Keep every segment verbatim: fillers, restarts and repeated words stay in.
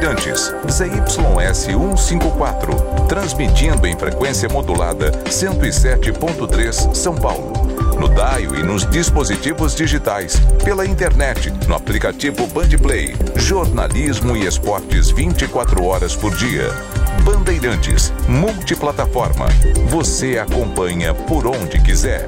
Bandeirantes, Z Y S cento e cinquenta e quatro, transmitindo em frequência modulada cento e sete ponto três São Paulo. No Daio e nos dispositivos digitais, pela internet, no aplicativo Bandplay, jornalismo e esportes vinte e quatro horas por dia. Bandeirantes, multiplataforma. Você acompanha por onde quiser.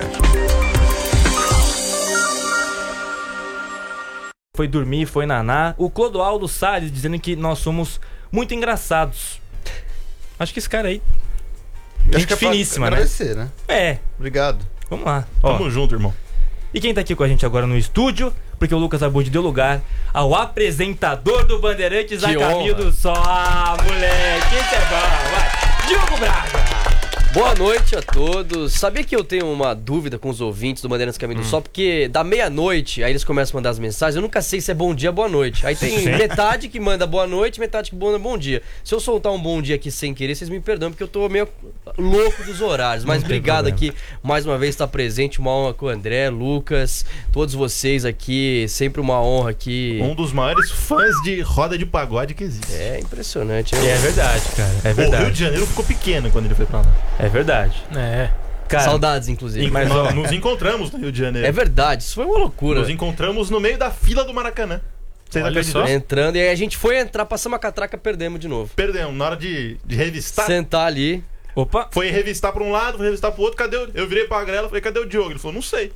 Foi dormir, foi naná. O Clodoaldo Salles dizendo que nós somos muito engraçados. Acho que esse cara aí... Acho gente que é finíssima, né? Agradecer, né? É. Obrigado. Vamos lá. Ó. Tamo junto, irmão. E quem tá aqui com a gente agora no estúdio, porque o Lucas Abud deu lugar ao apresentador do Bandeirantes a caminho do sol. Ah, moleque, esse é bom. Vai. Diogo Braga. Boa noite a todos. Sabia que eu tenho uma dúvida com os ouvintes do Bandeirantes Caminho hum. do Sol? Porque da meia-noite, aí eles começam a mandar as mensagens, eu nunca sei se é bom dia ou boa noite. Aí tem Sim. metade que manda boa noite, metade que manda bom dia. Se eu soltar um bom dia aqui sem querer, vocês me perdoam, porque eu tô meio louco dos horários. Mas obrigado aqui, mais uma vez, estar presente. Uma honra com o André, Lucas, todos vocês aqui. Sempre uma honra aqui. Um dos maiores fãs de roda de pagode que existe. É impressionante. Eu... É verdade, cara. É verdade. O Rio de Janeiro ficou pequeno quando ele foi pra lá. É verdade. É. Cara, saudades, inclusive. Mas nós nos encontramos no Rio de Janeiro. É verdade, isso foi uma loucura. Nos encontramos no meio da fila do Maracanã. Vocês acreditam? Entrando, e aí a gente foi entrar, passamos a catraca, perdemos de novo. Perdemos, na hora de, de revistar. Sentar ali. Opa. Foi revistar pra um lado, foi revistar pro outro. Cadê o... Eu virei pra Grela e falei, cadê o Diogo? Ele falou, não sei.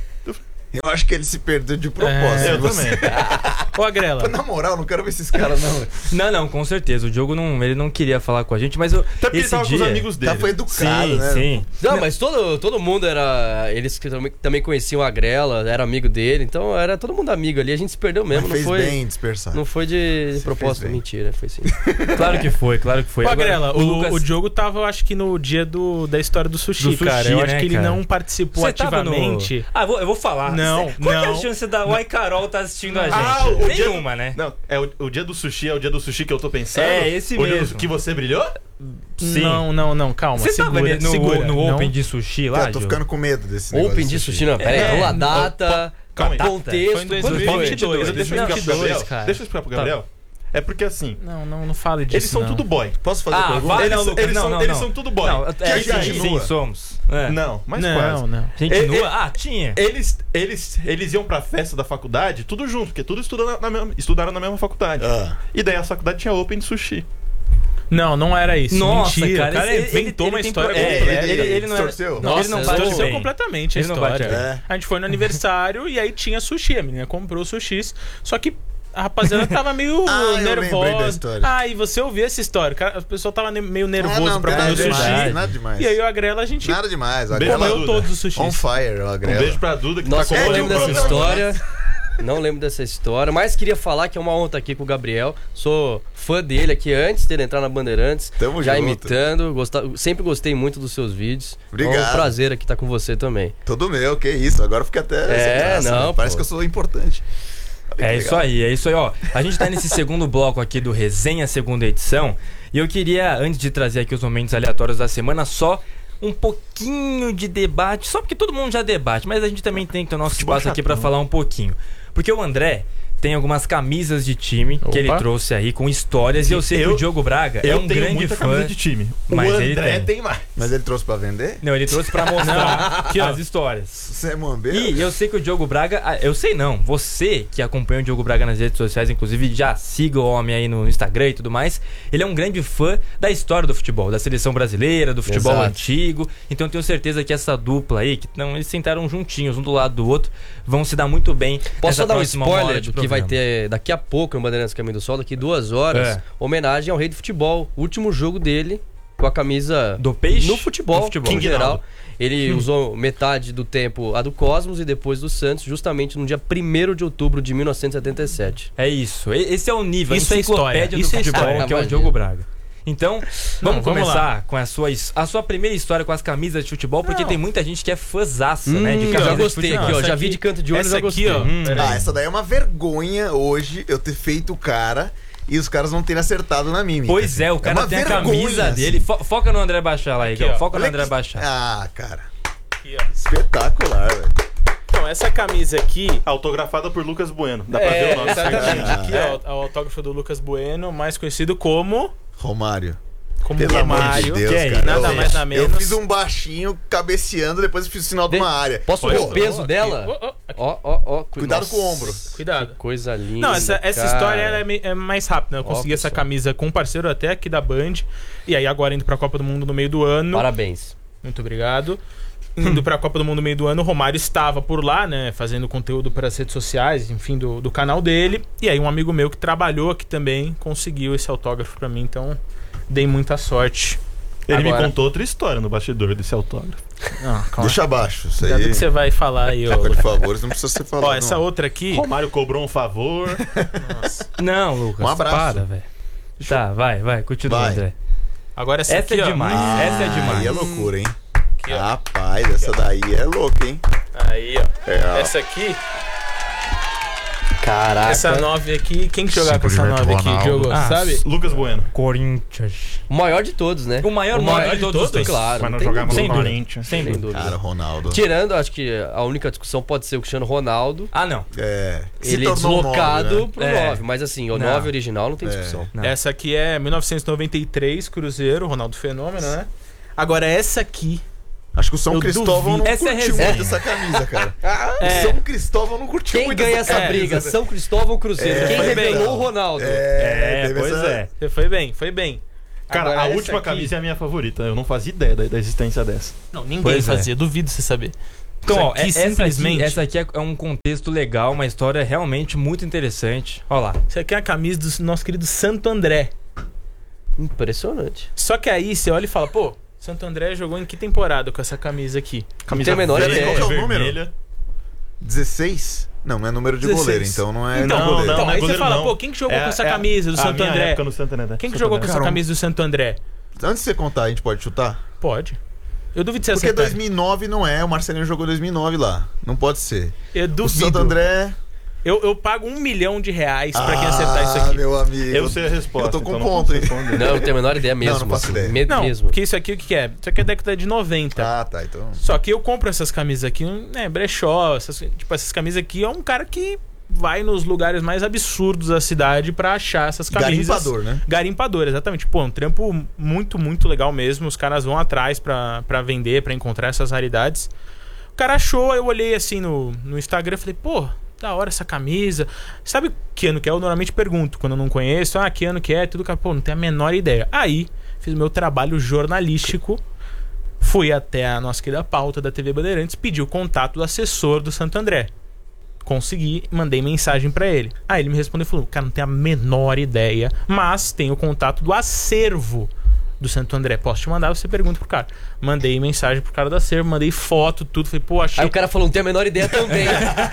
Eu acho que ele se perdeu de propósito. É, eu também. Ô, Agrela. Na moral, não quero ver esses caras, não. Não, não, com certeza. O Diogo não, ele não queria falar com a gente, mas eu, Até esse tava dia... com os amigos dele. Tá, foi educado, sim, né? Sim, Não, mas todo, todo mundo era... Eles que também, também conheciam a Grela, era amigo dele, então era todo mundo amigo ali. A gente se perdeu mesmo, mas não fez foi... bem dispersar. Não foi de, de propósito, mentira, foi sim. Claro que foi, claro que foi. Ô, Agrela, o, Lucas... o Diogo tava, eu acho que no dia do, da história do sushi, do sushi cara. Eu né, acho que ele cara? não participou Você ativamente. No... Ah, eu vou, eu vou falar. Não, Você... Qual não. que é a chance da Uai Carol tá assistindo a gente? Ah, o Nenhuma, do... né? Não, é o, o dia do sushi, é o dia do sushi que eu tô pensando. É, esse o mesmo. Dia que você brilhou? Sim. Não, não, não, calma. Você segura, tava no, segura. no não. Open de sushi lá, Cara, tô Diogo? ficando com medo desse negócio. Open de sushi, não, pera aí, É, vamos lá, não, data, calma aí. contexto, Foi em dois quando mil e foi? vinte e dois, Deixa eu explicar pro Gabriel. cara. Deixa eu explicar pro Gabriel. É porque assim, Não, não, não fale disso. eles são não. tudo boy. Posso fazer Ah, pergunta? vai, Eles, não, Lucas, eles não, são, não, eles não. são tudo boy. Não, é, Que sim, gente sim, nua. somos. É. Não, mas não, quase. não. Gente É, nua? é- Ah, tinha. Eles, eles, eles iam pra festa da faculdade, tudo junto, porque tudo estuda na, na mesma, estudaram na mesma faculdade. Ah. E daí a faculdade tinha Open de sushi. Não, não era isso. Nossa, Mentira. cara, o cara ele- inventou ele uma tem história pro- é, completa. ele- ele não era- distorceu? Nossa, ele não ele bate Distorceu bem. completamente a Ele não bate história. bem. É. A gente foi no aniversário e aí tinha sushi. A menina comprou sushis. Só que a rapaziada tava meio Ah, eu lembrei da nervosa. história. Ah, e você ouviu essa história? Cara, a pessoa tava ne- meio nervoso Ah, não, pra nada comer o demais, sushi. nada demais. E aí eu e a Grela, a gente Nada demais. A Beijo Grela pra comeu Duda. todos os sushis. on fire, a Um Grela. beijo pra Duda que Nossa, tá eu com não o lembro dessa problema. história. Não lembro dessa história, mas queria falar que é uma honra estar aqui com o Gabriel. Sou fã dele aqui antes dele entrar na Bandeirantes. Tamo já junto. imitando. Gosta... Sempre gostei muito dos seus vídeos. Obrigado. É um prazer aqui estar com você também. Todo meu, que isso. Agora fica até É, sem graça, não, né? Parece pô. que eu sou importante. Olha É que isso legal. aí, é isso aí, ó. A gente tá nesse segundo bloco aqui do Resenha, segunda edição. E eu queria, antes de trazer aqui os momentos aleatórios da semana, só um pouquinho de debate. Só porque todo mundo já debate, mas a gente também tem que ter o nosso Futebol espaço aqui pra chatão. falar um pouquinho. Porque o André tem algumas camisas de time Opa. que ele trouxe aí com histórias. E eu sei que Eu- o Diogo Braga é Eu um tenho grande muita fã. camisa de time. Mas o ele André tem. tem mais. Mas ele trouxe pra vender? Não, ele trouxe pra mostrar Aqui, ó. as histórias. Você é mambeiro? E eu sei que o Diogo Braga, ah, eu sei não, você que acompanha o Diogo Braga nas redes sociais, inclusive já siga o homem aí no Instagram e tudo mais, ele é um grande fã da história do futebol, da seleção brasileira, do futebol Exato. antigo. Então eu tenho certeza que essa dupla aí, que não, eles sentaram juntinhos, um do lado do outro, vão se dar muito bem. Posso nessa só dar um próxima uma hora spoiler de do que vai programa. ter daqui a pouco no Bandeirantes Caminho do Sol, daqui duas horas, É. homenagem ao rei do futebol. O último jogo dele com a camisa Do peixe? no futebol, No futebol. em King geral. Naldo. Ele usou metade do tempo a do Cosmos e depois do Santos, justamente no dia primeiro de outubro de mil novecentos e setenta e sete. É isso, e- esse é o nível, Isso a é enciclopédia história, do isso é futebol, história. que é o Imagina. Diogo Braga. Então, vamos vamos começar com a sua, his- a sua primeira história com as camisas de futebol, porque Não. tem muita gente que é fãzaça, Hum, né, de eu camisa já de gostei futebol. aqui, ó. Essa Já aqui- vi de canto de olho, essa já aqui, gostei. ó. Hum, Ah, essa daí é uma vergonha hoje eu ter feito o cara e os caras não terem acertado na mímica. Pois é, o cara uma tem a vergonha, camisa assim. dele. Fo- foca no André Baixar lá, Aqui, Igor. ó. Foca no Olha André que- Baixar. Ah, cara. Aqui, ó. Espetacular, velho. Então, essa camisa aqui... Autografada por Lucas Bueno. Dá pra É, ver o nome. exatamente. Ah, Aqui é. ó, o autógrafo do Lucas Bueno, mais conhecido como... Romário. Como Pelo amor de Romário. Deus, que é cara. Nada Eu- mais, nada menos. Eu fiz um baixinho cabeceando, depois fiz o sinal de De- uma área. Posso Olha, ver o peso ó, dela? aqui, ó, ó, aqui. Ó, ó, ó. cu- Cuidado Nossa, com o ombro. Cuidado. Que coisa linda. Não, essa, essa cara. história ela é, me- é mais rápida. Eu Ó, consegui essa pessoal. camisa com um parceiro até aqui da Band. E aí agora indo pra Copa do Mundo no meio do ano. Parabéns. Muito obrigado. Indo pra Copa do Mundo no meio do ano, o Romário estava por lá, né? Fazendo conteúdo para as redes sociais, enfim, do, do canal dele. E aí um amigo meu que trabalhou aqui também conseguiu esse autógrafo pra mim. Então, dei muita sorte. Ele Agora- me contou outra história no bastidor desse autógrafo. Ah, calma. Deixa abaixo. Isso Cuidado aí. que você vai falar aí, ó. Troca de favores, não precisa ser falado. Ó, essa não. outra aqui. Romário cobrou um favor. Não, Lucas. Um abraço. Para, velho. Tá, vai, vai, continua, Vai. André. Agora essa, Essa aqui, é ó. demais. Ah, Essa é demais. Aí é loucura, hein? Aqui, ó. Rapaz, essa daí é louca, hein? Aí, ó. É, ó. Essa aqui, Caraca. essa nove aqui. Quem que jogava com essa Simplesmente nove aqui, Ronaldo. Diogo? Ah, Sabe? Lucas Bueno. Corinthians. O maior de todos, né? O maior nome de todos os tempos. Claro. Mas não tem jogava dúvida. no Sem dúvida. Corinthians. Sem Sem dúvida. dúvida. Cara, Ronaldo. Tirando, acho que a única discussão pode ser o Cristiano Ronaldo. Ah, não. É. Se Ele é tornou deslocado nove, né? pro É. nove. Mas assim, o Não. nove original não tem É. discussão. Não. Essa aqui é mil novecentos e noventa e três, Cruzeiro, Ronaldo Fenômeno, né? Agora essa aqui. Acho que o São Eu Cristóvão duvido. não Essa é curtiu resenha. muito essa camisa, cara. É. O São Cristóvão não curtiu Quem muito ganha essa camisa, briga? né? São Cristóvão ou Cruzeiro? É, Quem foi bem. revelou o Ronaldo? É, É, teve pois essa- é. Você foi bem, foi bem. Cara, Agora a essa última aqui- camisa é a minha favorita. Eu não fazia ideia da, da existência dessa. Não, ninguém Pois é. fazia, duvido você saber. Então, Isso ó, aqui, essa, simplesmente. aqui, essa aqui é é um contexto legal, uma história realmente muito interessante. Olha lá. Isso aqui é a camisa do nosso querido Santo André. Impressionante. Só que aí você olha e fala, pô, Santo André jogou em que temporada com essa camisa aqui? Camisa tenho a menor verde, ideia. Qual que é o número? vermelha. dezesseis? Não, não é número de dezesseis. goleiro, então não é Então, de não, goleiro. então não é aí você goleiro, fala, não. pô, quem que jogou É- com essa é camisa do a Santo minha André? época no Santo André. Quem que Santo jogou com André. essa Cara, um- camisa do Santo André? Antes de você contar, a gente pode chutar? Pode. Eu duvido você Porque acertar. dois mil e nove não é, o Marcelinho jogou dois mil e nove lá. Não pode ser. Eu O duvido. Santo André... Eu, eu pago um milhão de reais pra quem acertar isso Ah, aqui. meu amigo. Eu sei a resposta. Eu tô com então ponto, não hein? posso responder. Não, eu não tenho a menor ideia mesmo. não faço assim. ideia. Me- Não, mesmo. porque isso aqui o que que é? Isso aqui é década de noventa. Ah, tá, então... Só que eu compro essas camisas aqui, né, brechó, essas, tipo, essas camisas aqui é um cara que vai nos lugares mais absurdos da cidade pra achar essas camisas. Garimpador, né? Garimpador, exatamente. Pô, um trampo muito, muito legal mesmo. Os caras vão atrás pra, pra vender, pra encontrar essas raridades. O cara achou, eu olhei assim no, no Instagram e falei, pô, da hora essa camisa. Sabe que ano que é? Eu normalmente pergunto, quando eu não conheço, ah, que ano que é? Tudo, cara, pô, não tenho a menor ideia. Aí, fiz o meu trabalho jornalístico, fui até a nossa querida pauta da T V Bandeirantes, pedi o contato do assessor do Santo André. Consegui, mandei mensagem pra ele. Aí ele me respondeu e falou, cara, não tenho a menor ideia, mas tem o contato do acervo do Santo André. Posso te mandar? Você pergunta pro cara. Mandei mensagem pro cara do acervo, mandei foto, tudo. Falei, pô, achei... Aí o cara falou, não tenho a menor ideia também.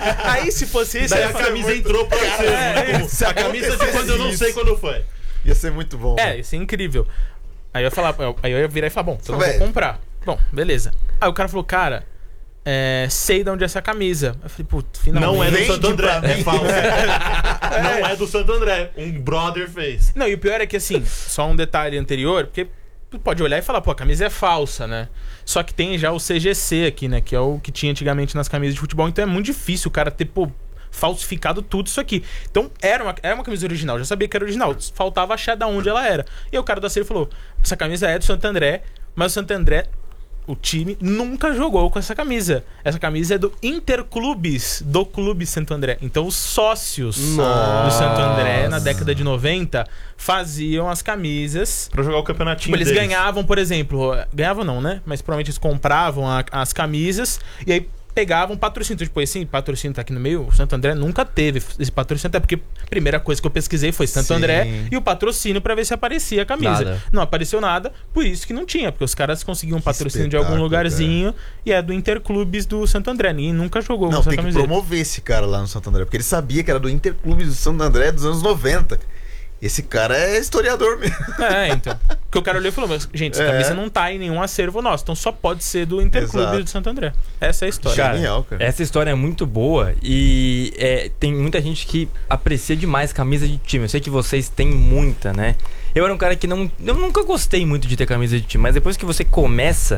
Aí se fosse isso, Daí eu a ia camisa entrou pra você. É, Como- a camisa de quando eu não sei quando foi. Ia ser muito bom. É, isso é incrível. Aí eu ia falar, aí eu ia virar e falar, bom, então eu vou Velho. comprar. Bom, beleza. Aí o cara falou, cara, é, sei de onde é essa camisa. Eu falei, putz, finalmente. Não é do Vende Santo André, pra é mim. falso. Não é do Santo André. Um brother fez. Não, e o pior é que assim, só um detalhe anterior, porque tu pode olhar e falar, pô, a camisa é falsa, né? Só que tem já o C G C aqui, né? Que é o que tinha antigamente nas camisas de futebol. Então é muito difícil o cara ter, pô, falsificado tudo isso aqui. Então era uma, era uma camisa original, já sabia que era original. Faltava achar de onde ela era. E aí o cara da série falou, essa camisa é do Santo André, mas o Santo André, o time, nunca jogou com essa camisa. Essa camisa é do Interclubes, do Clube Santo André. Então os sócios Nossa. do Santo André, na década de noventa, faziam as camisas. Pra jogar o campeonatinho Tipo, eles deles. ganhavam, por exemplo, ganhavam não, né? Mas provavelmente eles compravam a- as camisas e aí pegavam patrocínio. Então, tipo, esse patrocínio tá aqui no meio, o Santo André nunca teve esse patrocínio, até porque a primeira coisa que eu pesquisei foi Santo Sim. André e o patrocínio pra ver se aparecia a camisa. Nada. Não apareceu nada, por isso que não tinha, porque os caras conseguiam um patrocínio de algum espetáculo, lugarzinho e é do Interclubes do Santo André. Ninguém nunca jogou Não, com essa tem que camiseta. promover esse cara lá no Santo André, porque ele sabia que era do Interclubes do Santo André dos anos noventa. Esse cara é historiador mesmo. É, então. Porque o cara olhou e falou, mas, gente, essa É. camisa não tá em nenhum acervo nosso, então só pode ser do Interclubes Exato. do Santo André. Essa é a história. Cara, Genial, cara. Essa história é muito boa e é, tem muita gente que aprecia demais camisa de time. Eu sei que vocês têm muita, né? Eu era um cara que não. Eu nunca gostei muito de ter camisa de time, mas depois que você começa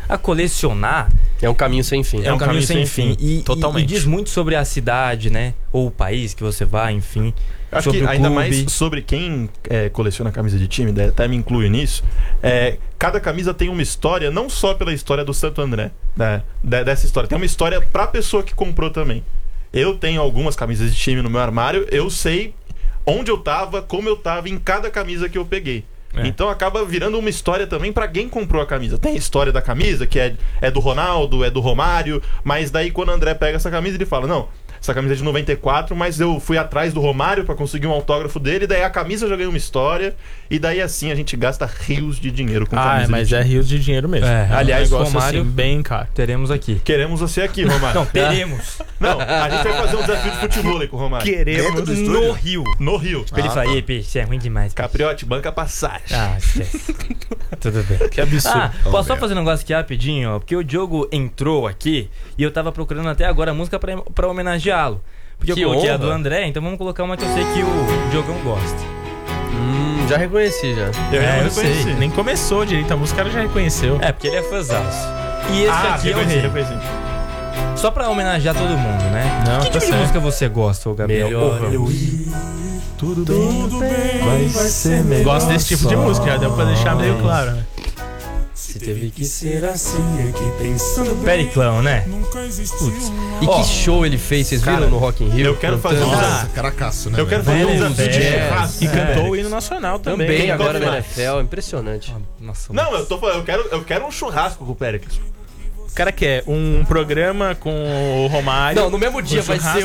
a colecionar, É um caminho sem fim. é um caminho sem fim. E, Totalmente. E, e diz muito sobre a cidade, né? Ou o país que você vai, enfim. Acho sobre que o ainda clube. mais sobre quem é, coleciona camisa de time, né, até me inclui nisso. É, cada camisa tem uma história, não só pela história do Santo André, né, de- dessa história, tem uma história pra pessoa que comprou também. Eu tenho algumas camisas de time no meu armário, eu sei onde eu tava, como eu tava em cada camisa que eu peguei. É. Então acaba virando uma história também pra quem comprou a camisa. Tem a história da camisa, que é, é do Ronaldo, é do Romário, mas daí quando o André pega essa camisa, ele fala, não, essa camisa é de noventa e quatro, mas eu fui atrás do Romário pra conseguir um autógrafo dele, daí a camisa já ganhou uma história, e daí assim a gente gasta rios de dinheiro com Ah, camisa é, mas de é time. rios de dinheiro mesmo. É, um aliás, negócio, Romário- assim, bem caro. Teremos aqui. Queremos você aqui, Romário. Não, teremos. Não, a gente vai fazer um desafio de futebol com o Romário. Dentro do estúdio? No Rio. No Rio. Ele fala, "Ei, peixe, você é ruim demais. peixe." Capriote, banca passagem. Ah, esquece. Tudo bem. Que absurdo. Ah, posso só fazer um negócio aqui rapidinho, ó? Porque o Diogo entrou aqui e eu tava procurando até agora a música pra, pra homenageá-lo. Porque Que eu coloquei a honra. do André, então vamos colocar uma que eu sei que o Diogão gosta. Hum, já reconheci já. Eu É, não eu sei. reconheci. Nem começou direito a música, o cara já reconheceu. É, porque ele é fãzaço. E esse Ah, aqui é o reconheci, rei. reconheci. Só pra homenagear todo mundo, né? Não, que tá tipo de certo. música você gosta, ô Gabriel? Melhor Ô, eu Tudo bem, vai ser melhor. Gosto desse tipo de música, já deu pra deixar meio É. claro, né? Se teve que ser assim, é que pensando Periclão, né? nunca existiu. E Ó, que show ele fez, vocês viram cara, no Rock in Rio? eu quero fazer um Cantando. desafio. Nossa, caracaço, né? Eu quero velho? fazer um Velho desafio de Jazz. churrasco. E É. cantou o hino nacional também. Também, Quem agora toca na mais? N F L, impressionante. Nossa, Não, eu tô falando, eu quero, eu quero um churrasco com o Péricles. O cara quer um programa com o Romário. Não, no mesmo dia um vai churrasco. ser